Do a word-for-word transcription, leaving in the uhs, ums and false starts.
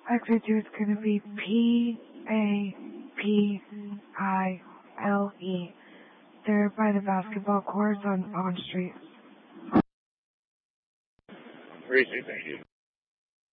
Exit two is going to be P A P I L E. They're by the basketball courts on Bond Street. Appreciate it, thank you.